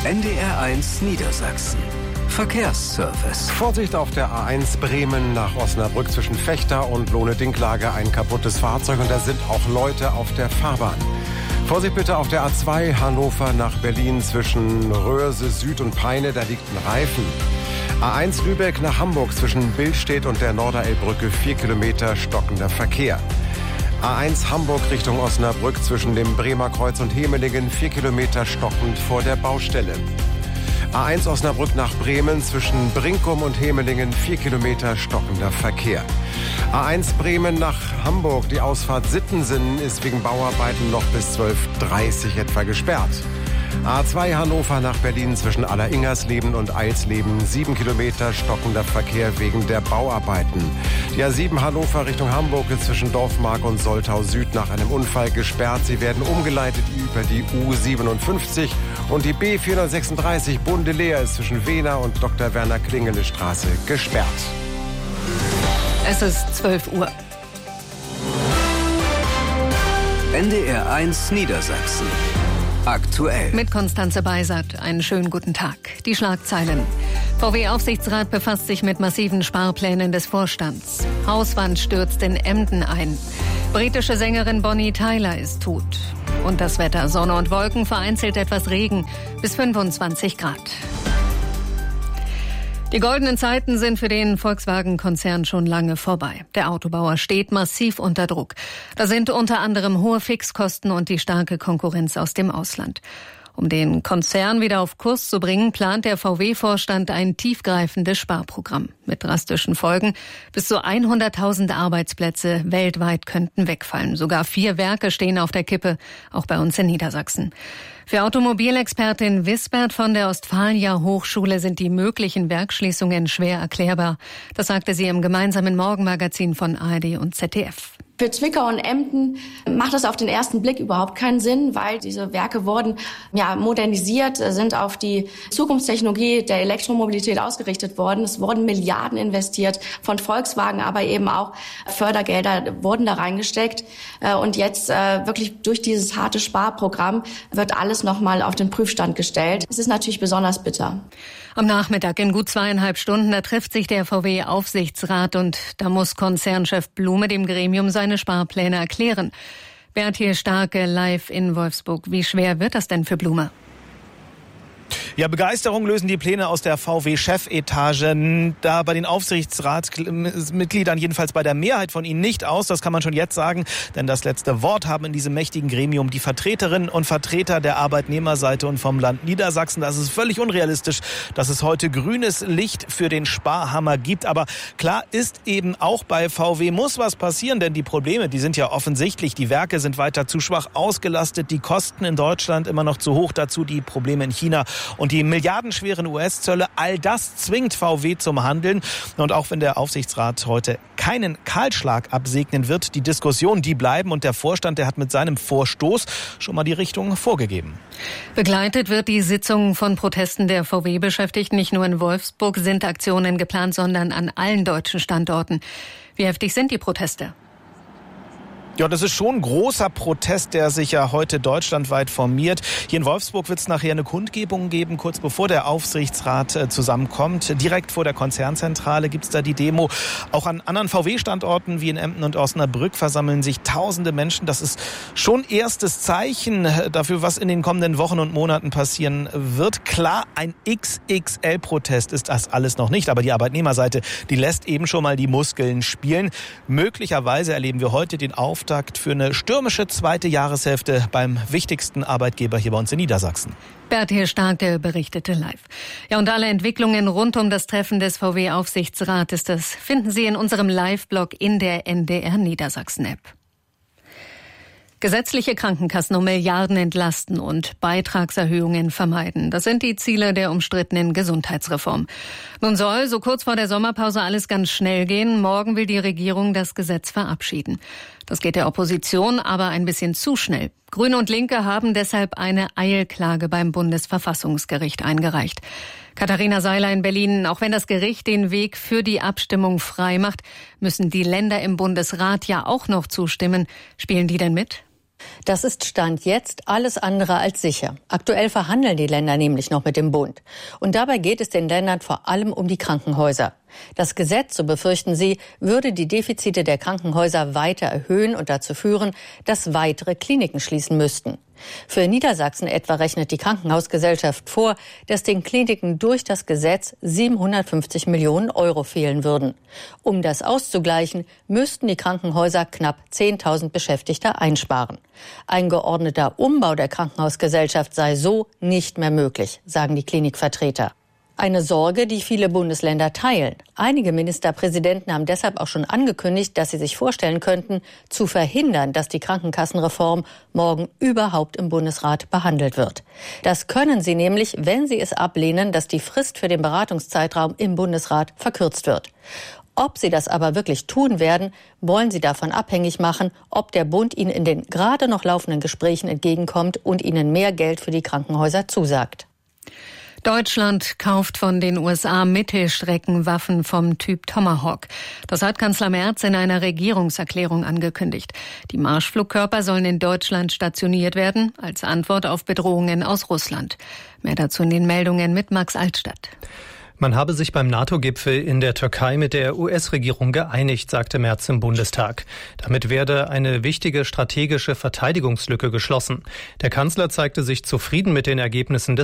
NDR1 Niedersachsen. Verkehrsservice. Vorsicht auf der A1 Bremen nach Osnabrück zwischen Vechta und Lohne-Dinklage. Ein kaputtes Fahrzeug und da sind auch Leute auf der Fahrbahn. Vorsicht bitte auf der A2 Hannover nach Berlin zwischen Röhrse Süd und Peine. Da liegt ein Reifen. A1 Lübeck nach Hamburg zwischen Billstedt und der Norderelbbrücke 4 Kilometer stockender Verkehr. A1 Hamburg Richtung Osnabrück zwischen dem Bremer Kreuz und Hemelingen 4 Kilometer stockend vor der Baustelle. A1 Osnabrück nach Bremen zwischen Brinkum und Hemelingen 4 Kilometer stockender Verkehr. A1 Bremen nach Hamburg, die Ausfahrt Sittensen ist wegen Bauarbeiten noch bis 12:30 etwa gesperrt. A2 Hannover nach Berlin zwischen Alleringers-Leben und Eilsleben 7 Kilometer stockender Verkehr wegen der Bauarbeiten. Die A7 Hannover Richtung Hamburg ist zwischen Dorfmark und Soltau Süd nach einem Unfall gesperrt. Sie werden umgeleitet über die U57 und die B436 Bundeleer ist zwischen Wehner und Dr. Werner Klingele Straße gesperrt. Es ist 12 Uhr. NDR1 Niedersachsen. Aktuell. Mit Konstanze Beisert. Einen schönen guten Tag. Die Schlagzeilen. VW-Aufsichtsrat befasst sich mit massiven Sparplänen des Vorstands. Hauswand stürzt in Emden ein. Britische Sängerin Bonnie Tyler ist tot. Und das Wetter: Sonne und Wolken, vereinzelt etwas Regen, bis 25 Grad. Die goldenen Zeiten sind für den Volkswagen-Konzern schon lange vorbei. Der Autobauer steht massiv unter Druck. Da sind unter anderem hohe Fixkosten und die starke Konkurrenz aus dem Ausland. Um den Konzern wieder auf Kurs zu bringen, plant der VW-Vorstand ein tiefgreifendes Sparprogramm mit drastischen Folgen. Bis zu 100.000 Arbeitsplätze weltweit könnten wegfallen. Sogar 4 Werke stehen auf der Kippe, auch bei uns in Niedersachsen. Für Automobilexpertin Wisbert von der Ostfalia Hochschule sind die möglichen Werksschließungen schwer erklärbar. Das sagte sie im gemeinsamen Morgenmagazin von ARD und ZDF. Für Zwickau und Emden macht es auf den ersten Blick überhaupt keinen Sinn, weil diese Werke wurden modernisiert, sind auf die Zukunftstechnologie der Elektromobilität ausgerichtet worden. Es wurden Milliarden investiert von Volkswagen, aber eben auch Fördergelder wurden da reingesteckt. Und jetzt wirklich durch dieses harte Sparprogramm wird alles nochmal auf den Prüfstand gestellt. Es ist natürlich besonders bitter. Am Nachmittag in gut 2,5 Stunden, da trifft sich der VW-Aufsichtsrat und da muss Konzernchef Blume dem Gremium seine Sparpläne erklären. Berthier Starke live in Wolfsburg. Wie schwer wird das denn für Blume? Ja, Begeisterung lösen die Pläne aus der VW-Chefetage da bei den Aufsichtsratsmitgliedern, jedenfalls bei der Mehrheit von ihnen, nicht aus. Das kann man schon jetzt sagen, denn das letzte Wort haben in diesem mächtigen Gremium die Vertreterinnen und Vertreter der Arbeitnehmerseite und vom Land Niedersachsen. Das ist völlig unrealistisch, dass es heute grünes Licht für den Sparhammer gibt. Aber klar ist eben, auch bei VW muss was passieren, denn die Probleme, die sind ja offensichtlich. Die Werke sind weiter zu schwach ausgelastet, die Kosten in Deutschland immer noch zu hoch, dazu die Probleme in China und die milliardenschweren US-Zölle, all das zwingt VW zum Handeln. Und auch wenn der Aufsichtsrat heute keinen Kahlschlag absegnen wird, die Diskussionen, die bleiben. Und der Vorstand, der hat mit seinem Vorstoß schon mal die Richtung vorgegeben. Begleitet wird die Sitzung von Protesten der VW-Beschäftigten. Nicht nur in Wolfsburg sind Aktionen geplant, sondern an allen deutschen Standorten. Wie heftig sind die Proteste? Ja, das ist schon ein großer Protest, der sich ja heute deutschlandweit formiert. Hier in Wolfsburg wird es nachher eine Kundgebung geben, kurz bevor der Aufsichtsrat zusammenkommt. Direkt vor der Konzernzentrale gibt's da die Demo. Auch an anderen VW-Standorten wie in Emden und Osnabrück versammeln sich tausende Menschen. Das ist schon erstes Zeichen dafür, was in den kommenden Wochen und Monaten passieren wird. Klar, ein XXL-Protest ist das alles noch nicht, aber die Arbeitnehmerseite, die lässt eben schon mal die Muskeln spielen. Möglicherweise erleben wir heute den Auftakt für eine stürmische zweite Jahreshälfte beim wichtigsten Arbeitgeber hier bei uns in Niedersachsen. Berthier Starke berichtete live. Ja, und alle Entwicklungen rund um das Treffen des VW-Aufsichtsrates, das finden Sie in unserem Live-Blog in der NDR Niedersachsen-App. Gesetzliche Krankenkassen um Milliarden entlasten und Beitragserhöhungen vermeiden. Das sind die Ziele der umstrittenen Gesundheitsreform. Nun soll, so kurz vor der Sommerpause, alles ganz schnell gehen. Morgen will die Regierung das Gesetz verabschieden. Das geht der Opposition aber ein bisschen zu schnell. Grüne und Linke haben deshalb eine Eilklage beim Bundesverfassungsgericht eingereicht. Katharina Seiler in Berlin: Auch wenn das Gericht den Weg für die Abstimmung frei macht, müssen die Länder im Bundesrat ja auch noch zustimmen. Spielen die denn mit? Das ist Stand jetzt alles andere als sicher. Aktuell verhandeln die Länder nämlich noch mit dem Bund. Und dabei geht es den Ländern vor allem um die Krankenhäuser. Das Gesetz, so befürchten sie, würde die Defizite der Krankenhäuser weiter erhöhen und dazu führen, dass weitere Kliniken schließen müssten. Für Niedersachsen etwa rechnet die Krankenhausgesellschaft vor, dass den Kliniken durch das Gesetz 750 Millionen Euro fehlen würden. Um das auszugleichen, müssten die Krankenhäuser knapp 10.000 Beschäftigte einsparen. Ein geordneter Umbau der Krankenhausgesellschaft sei so nicht mehr möglich, sagen die Klinikvertreter. Eine Sorge, die viele Bundesländer teilen. Einige Ministerpräsidenten haben deshalb auch schon angekündigt, dass sie sich vorstellen könnten, zu verhindern, dass die Krankenkassenreform morgen überhaupt im Bundesrat behandelt wird. Das können sie nämlich, wenn sie es ablehnen, dass die Frist für den Beratungszeitraum im Bundesrat verkürzt wird. Ob sie das aber wirklich tun werden, wollen sie davon abhängig machen, ob der Bund ihnen in den gerade noch laufenden Gesprächen entgegenkommt und ihnen mehr Geld für die Krankenhäuser zusagt. Deutschland kauft von den USA Mittelstreckenwaffen vom Typ Tomahawk. Das hat Kanzler Merz in einer Regierungserklärung angekündigt. Die Marschflugkörper sollen in Deutschland stationiert werden, als Antwort auf Bedrohungen aus Russland. Mehr dazu in den Meldungen mit Max Altstadt. Man habe sich beim NATO-Gipfel in der Türkei mit der US-Regierung geeinigt, sagte Merz im Bundestag. Damit werde eine wichtige strategische Verteidigungslücke geschlossen. Der Kanzler zeigte sich zufrieden mit den Ergebnissen des